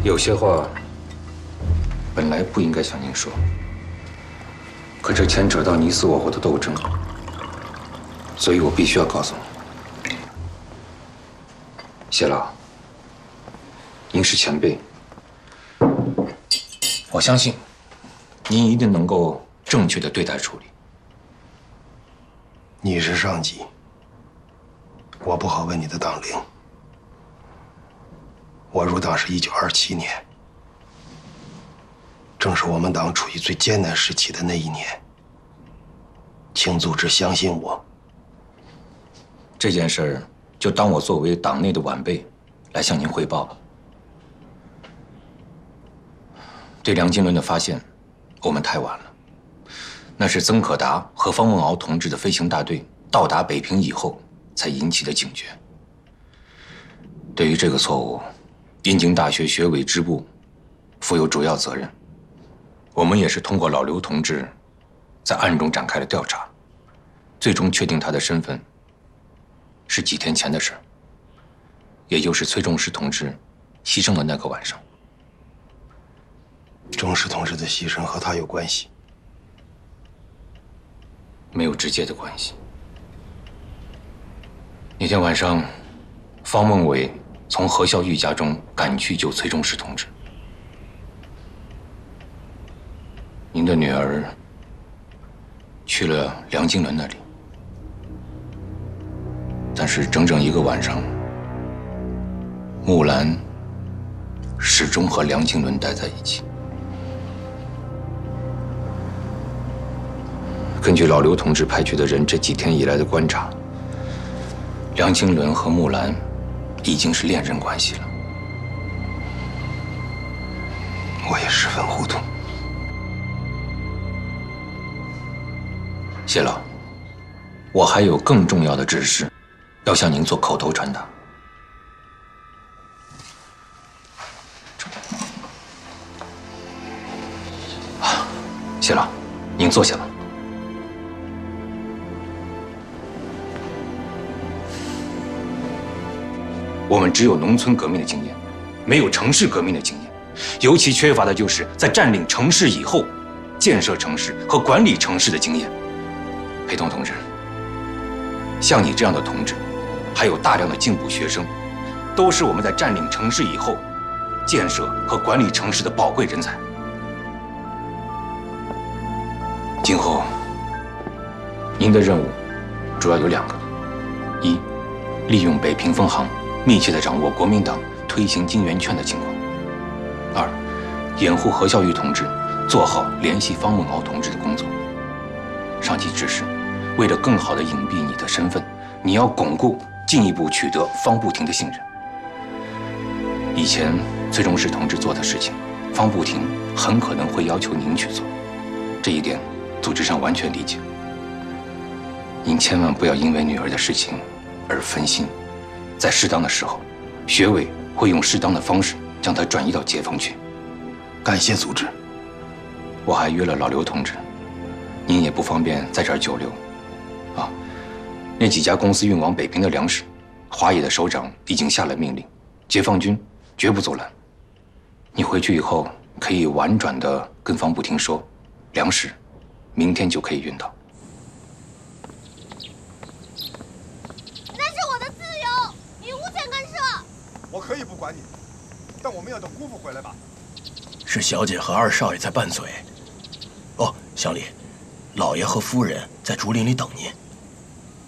有些话本来不应该向您说，可这牵扯到你死我活的斗争，所以我必须要告诉你，谢老，您是前辈，我相信您一定能够正确的对待处理。 你是上级，我不好问你的党龄。我入党是1927年，正是我们党处于最艰难时期的那一年。请组织相信我。 这件事儿就当我作为党内的晚辈来向您汇报吧。对梁金伦的发现，我们太晚了。那是曾可达和方梦敖同志的飞行大队到达北平以后才引起的警觉。对于这个错误，燕京大学学委支部负有主要责任。我们也是通过老刘同志在暗中展开了调查，最终确定他的身份是几天前的事，也就是崔仲实同志牺牲的那个晚上。 仲实同志的牺牲和他有关系？ 没有直接的关系。那天晚上，方孟伟从何孝玉家中赶去救崔仲实同志。您的女儿去了梁金伦那里，但是整整1个晚上，木兰始终和梁金伦待在一起。根据老刘同志派去的人这几天以来的观察，梁金伦和木兰已经是恋人关系了。 我也十分糊涂。 谢老，我还有更重要的指示要向您做口头传达。谢老，您坐下吧。我们只有农村革命的经验，没有城市革命的经验，尤其缺乏的就是在占领城市以后，建设城市和管理城市的经验。裴东同志，像你这样的同志，还有大量的进步学生，都是我们在占领城市以后，建设和管理城市的宝贵人才。今后，您的任务主要有2个：一，利用北平分行密切地掌握国民党推行金圆券的情况；2，掩护何孝玉同志做好联系方梦敖同志的工作。上级指示，为了更好地隐蔽你的身份，你要巩固、进一步取得方步庭的信任。以前崔仲实同志做的事情，方步庭很可能会要求您去做，这一点组织上完全理解。您千万不要因为女儿的事情而分心，在适当的时候，学委会用适当的方式将她转移到解放区。 感谢组织。 我还约了老刘同志，您也不方便在这儿久留。啊，那几家公司运往北平的粮食，华野的首长已经下了命令，解放军绝不阻拦。你回去以后可以婉转地跟方步庭说，粮食明天就可以运到。 那是我的自由，你无权干涉。 我可以不管你，但我们要等姑父回来吧。 是小姐和二少爷在拌嘴。哦，乡里，老爷和夫人在竹林里等您。